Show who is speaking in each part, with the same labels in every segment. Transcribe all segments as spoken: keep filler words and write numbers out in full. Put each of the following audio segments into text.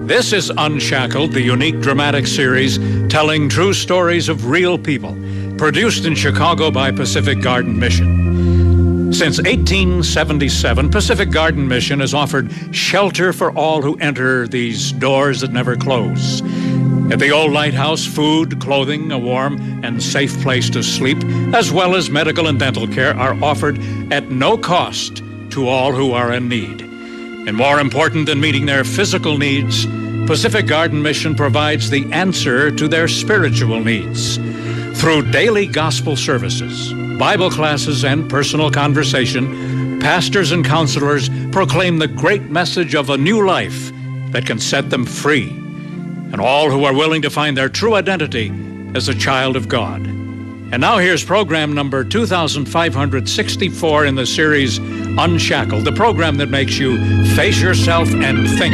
Speaker 1: This is Unshackled, the unique dramatic series telling true stories of real people, produced in Chicago by Pacific Garden Mission. Since eighteen seventy-seven, Pacific Garden Mission has offered shelter for all who enter these doors that never close. At the old lighthouse, food, clothing, a warm and safe place to sleep, as well as medical and dental care, are offered at no cost to all who are in need. And more important than meeting their physical needs, Pacific Garden Mission provides the answer to their spiritual needs. Through daily gospel services, Bible classes, and personal conversation, pastors and counselors proclaim the great message of a new life that can set them free, and all who are willing to find their true identity as a child of God. And now here's program number two thousand five hundred sixty-four in the series Unshackled, the program that makes you face yourself and think.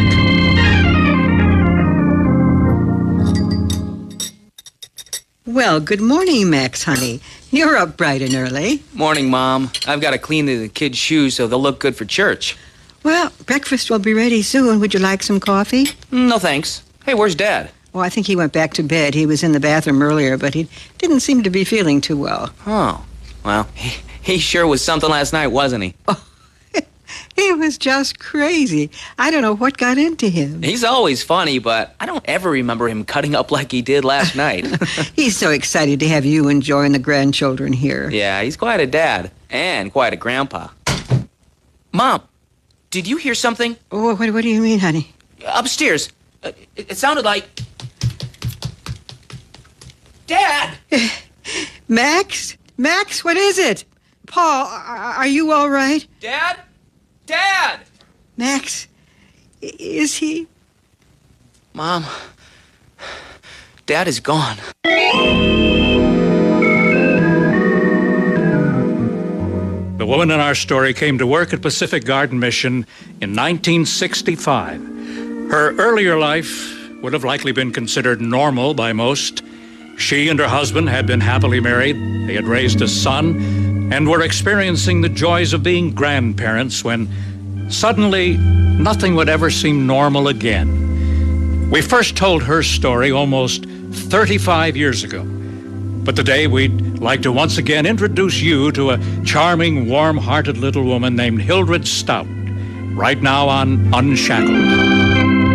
Speaker 2: Well, good morning, Max, honey. You're up bright and early.
Speaker 3: Morning, Mom. I've got to clean the kids' shoes so they'll look good for church.
Speaker 2: Well, breakfast will be ready soon. Would you like some coffee?
Speaker 3: No, thanks. Hey, where's Dad?
Speaker 2: Well, I think he went back to bed. He was in the bathroom earlier, but he didn't seem to be feeling too well.
Speaker 3: Oh, well, he, he sure was something last night, wasn't he?
Speaker 2: Oh, he was just crazy. I don't know what got into him.
Speaker 3: He's always funny, but I don't ever remember him cutting up like he did last night.
Speaker 2: He's so excited to have you enjoying the grandchildren here.
Speaker 3: Yeah, he's quite a dad and quite a grandpa. Mom, did you hear something?
Speaker 2: Oh, what, what do you mean, honey?
Speaker 3: Upstairs. Uh, it, it sounded like... Dad!
Speaker 2: Max? Max, what is it? Paul, are you all right?
Speaker 3: Dad? Dad!
Speaker 2: Max, is he?
Speaker 3: Mom, Dad is gone.
Speaker 1: The woman in our story came to work at Pacific Garden Mission in nineteen sixty-five. Her earlier life would have likely been considered normal by most. She and her husband had been happily married. They had raised a son and were experiencing the joys of being grandparents when suddenly nothing would ever seem normal again. We first told her story almost thirty-five years ago. But today we'd like to once again introduce you to a charming, warm-hearted little woman named Hildred Stout, right now on Unshackled.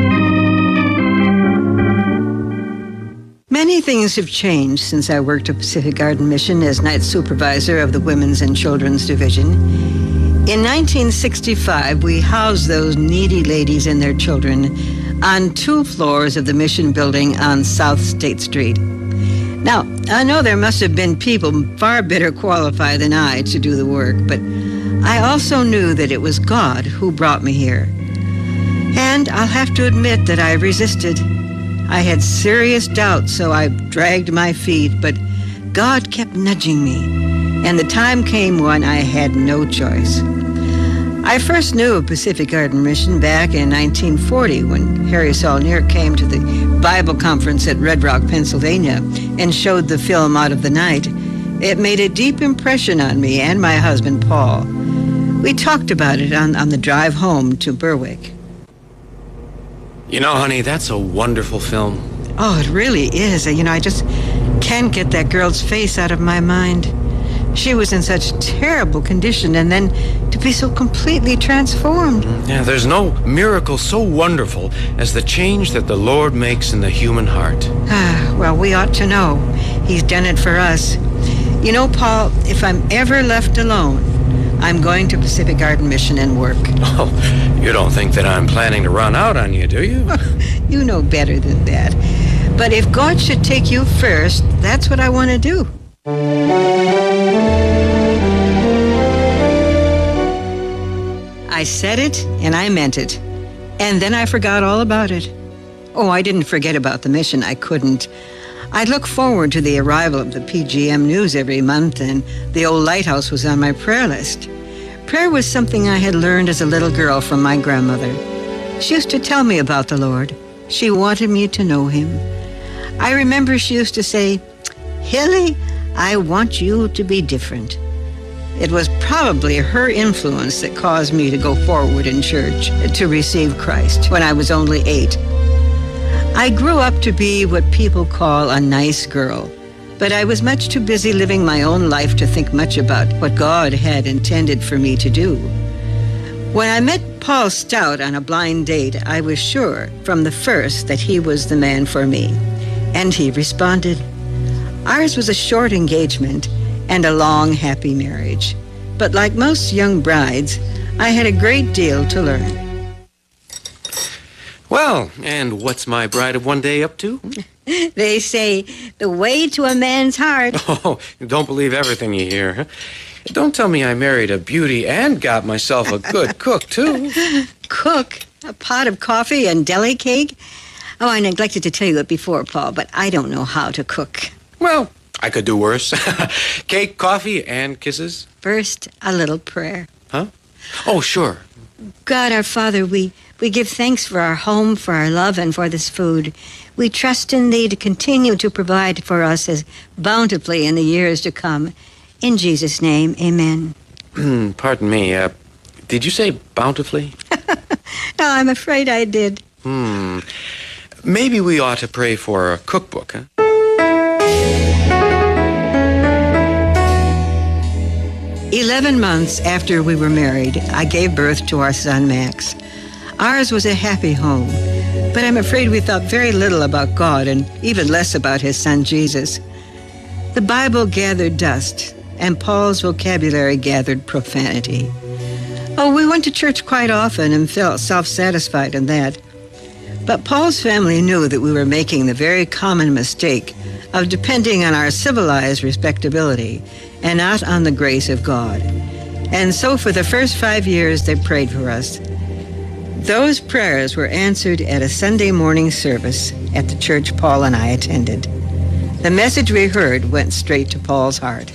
Speaker 2: Many things have changed since I worked at Pacific Garden Mission as night supervisor of the Women's and Children's Division. In nineteen sixty-five, we housed those needy ladies and their children on two floors of the Mission building on South State Street. Now, I know there must have been people far better qualified than I to do the work, but I also knew that it was God who brought me here. And I'll have to admit that I resisted. I had serious doubts, so I dragged my feet, but God kept nudging me, and the time came when I had no choice. I first knew of Pacific Garden Mission back in nineteen forty when Harry Saulnier came to the Bible conference at Red Rock, Pennsylvania, and showed the film Out of the Night. It made a deep impression on me and my husband, Paul. We talked about it on, on the drive home to Berwick.
Speaker 4: You know, honey, that's a wonderful film.
Speaker 2: Oh, it really is. You know, I just can't get that girl's face out of my mind. She was in such terrible condition, and then to be so completely transformed.
Speaker 4: Yeah, there's no miracle so wonderful as the change that the Lord makes in the human heart.
Speaker 2: Ah, well, we ought to know. He's done it for us. You know, Paul, if I'm ever left alone, I'm going to Pacific Garden Mission and work.
Speaker 4: Oh, you don't think that I'm planning to run out on you, do you?
Speaker 2: You know better than that. But if God should take you first, that's what I want to do. I said it, and I meant it. And then I forgot all about it. Oh, I didn't forget about the mission. I couldn't. I look forward to the arrival of the P G M news every month, and the old lighthouse was on my prayer list. Prayer was something I had learned as a little girl from my grandmother. She used to tell me about the Lord. She wanted me to know him. I remember she used to say, "Hilly, I want you to be different." It was probably her influence that caused me to go forward in church to receive Christ when I was only eight. I grew up to be what people call a nice girl, but I was much too busy living my own life to think much about what God had intended for me to do. When I met Paul Stout on a blind date, I was sure from the first that he was the man for me. And he responded. Ours was a short engagement and a long, happy marriage. But like most young brides, I had a great deal to learn.
Speaker 4: Well, and what's my bride of one day up to?
Speaker 2: They say the way to a man's heart.
Speaker 4: Oh, don't believe everything you hear, huh? Don't tell me I married a beauty and got myself a good cook, too.
Speaker 2: Cook? A pot of coffee and deli cake? Oh, I neglected to tell you it before, Paul, but I don't know how to cook.
Speaker 4: Well, I could do worse. Cake, coffee, and kisses.
Speaker 2: First, a little prayer.
Speaker 4: Huh? Oh, sure.
Speaker 2: God, our Father, we, we give thanks for our home, for our love, and for this food. We trust in Thee to continue to provide for us as bountifully in the years to come. In Jesus' name, amen.
Speaker 4: Pardon me, uh, did you say bountifully?
Speaker 2: No, I'm afraid I did.
Speaker 4: Hmm. Maybe we ought to pray for a cookbook, huh?
Speaker 2: Eleven months after we were married, I gave birth to our son, Max. Ours was a happy home, but I'm afraid we thought very little about God and even less about his son, Jesus. The Bible gathered dust, and Paul's vocabulary gathered profanity. Oh, we went to church quite often and felt self-satisfied in that. But Paul's family knew that we were making the very common mistake of depending on our civilized respectability and not on the grace of God. And so for the first five years, they prayed for us. Those prayers were answered at a Sunday morning service at the church Paul and I attended. The message we heard went straight to Paul's heart.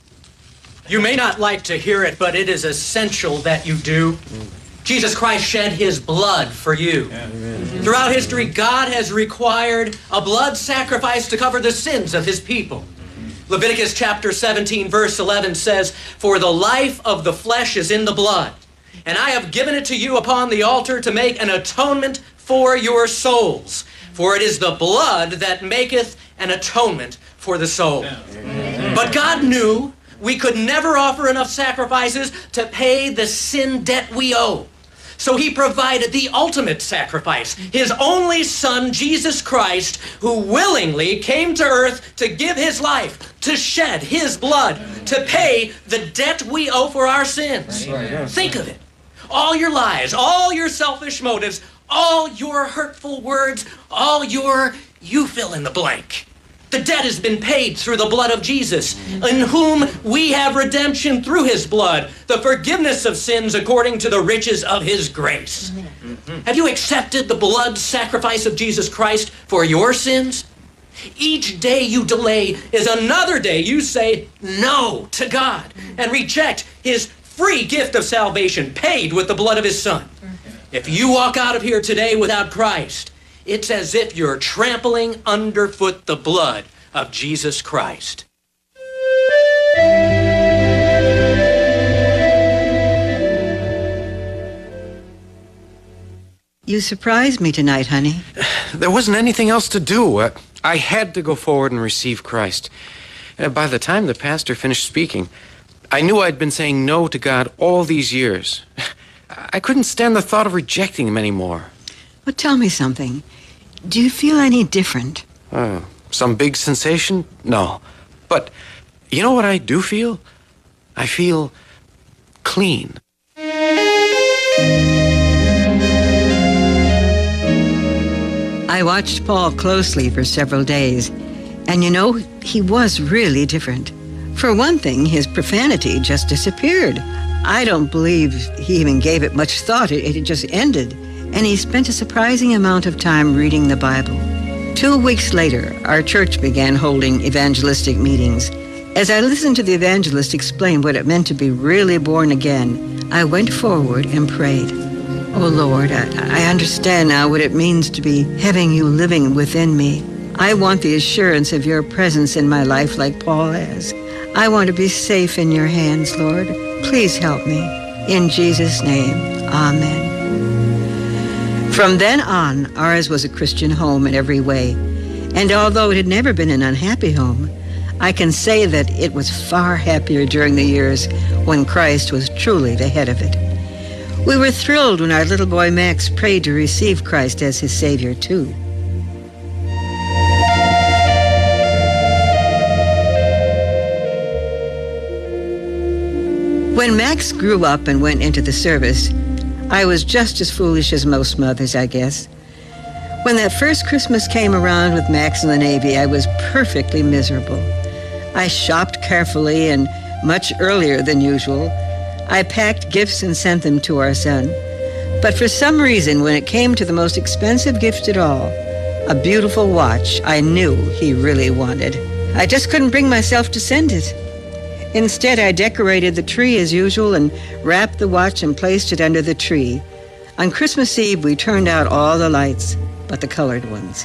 Speaker 5: You may not like to hear it, but it is essential that you do. Jesus Christ shed his blood for you. Yeah. Throughout history, God has required a blood sacrifice to cover the sins of his people. Leviticus chapter seventeen, verse eleven says, "For the life of the flesh is in the blood, and I have given it to you upon the altar to make an atonement for your souls. For it is the blood that maketh an atonement for the soul." Yeah. But God knew we could never offer enough sacrifices to pay the sin debt we owe. So he provided the ultimate sacrifice, his only son, Jesus Christ, who willingly came to earth to give his life, to shed his blood, to pay the debt we owe for our sins. Think of it. All your lies, all your selfish motives, all your hurtful words, all your, you fill in the blank. The debt has been paid through the blood of Jesus, in whom we have redemption through his blood, the forgiveness of sins according to the riches of his grace. Mm-hmm. Have you accepted the blood sacrifice of Jesus Christ for your sins? Each day you delay is another day you say no to God and reject his free gift of salvation paid with the blood of his Son. If you walk out of here today without Christ, it's as if you're trampling underfoot the blood of Jesus Christ.
Speaker 2: You surprised me tonight, honey.
Speaker 4: There wasn't anything else to do. Uh, I had to go forward and receive Christ. Uh, by the time the pastor finished speaking, I knew I'd been saying no to God all these years. I couldn't stand the thought of rejecting him anymore.
Speaker 2: Well, tell me something. Do you feel any different?
Speaker 4: Uh, some big sensation? No. But you know what I do feel? I feel clean.
Speaker 2: I watched Paul closely for several days, and you know, he was really different. For one thing, his profanity just disappeared. I don't believe he even gave it much thought. It, it just ended. And he spent a surprising amount of time reading the Bible. Two weeks later, our church began holding evangelistic meetings. As I listened to the evangelist explain what it meant to be really born again, I went forward and prayed. Oh, Lord, I, I understand now what it means to be having you living within me. I want the assurance of your presence in my life like Paul has. I want to be safe in your hands, Lord. Please help me. In Jesus' name, amen. From then on, ours was a Christian home in every way. And although it had never been an unhappy home, I can say that it was far happier during the years when Christ was truly the head of it. We were thrilled when our little boy Max prayed to receive Christ as his Savior, too. When Max grew up and went into the service, I was just as foolish as most mothers, I guess. When that first Christmas came around with Max in the Navy, I was perfectly miserable. I shopped carefully and much earlier than usual. I packed gifts and sent them to our son. But for some reason, when it came to the most expensive gift at all, a beautiful watch I knew he really wanted, I just couldn't bring myself to send it. Instead, I decorated the tree as usual and wrapped the watch and placed it under the tree. On Christmas Eve, we turned out all the lights, but the colored ones.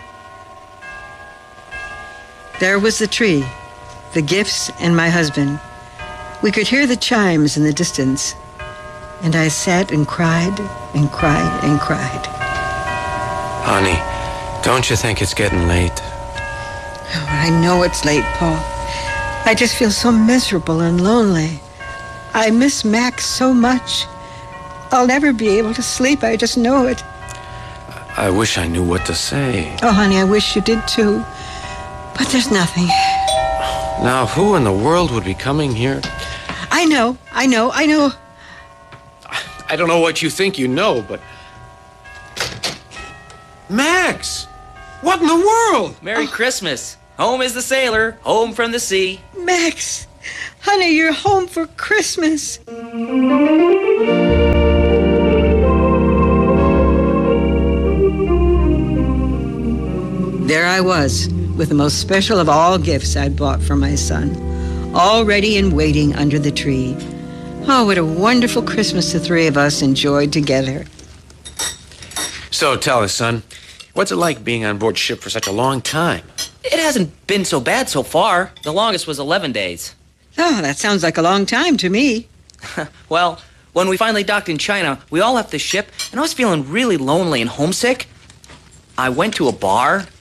Speaker 2: There was the tree, the gifts, and my husband. We could hear the chimes in the distance, and I sat and cried and cried and cried.
Speaker 4: Honey, don't you think it's getting late?
Speaker 2: Oh, I know it's late, Paul. I just feel so miserable and lonely. I miss Max so much. I'll never be able to sleep, I just know it.
Speaker 4: I wish I knew what to say.
Speaker 2: Oh, honey, I wish you did too. But there's nothing.
Speaker 4: Now, who in the world would be coming here?
Speaker 2: I know, I know, I know.
Speaker 4: I don't know what you think you know, but... Max! What in the world?
Speaker 3: Merry Christmas. Home is the sailor, home from the sea.
Speaker 2: Max, honey, you're home for Christmas. There I was, with the most special of all gifts I'd bought for my son, all ready and waiting under the tree. Oh, what a wonderful Christmas the three of us enjoyed together.
Speaker 4: So tell us, son, what's it like being on board ship for such a long time?
Speaker 3: It hasn't been so bad so far. The longest was eleven days.
Speaker 2: Oh, that sounds like a long time to me.
Speaker 3: Well, when we finally docked in China, we all left the ship, and I was feeling really lonely and homesick. I went to a bar,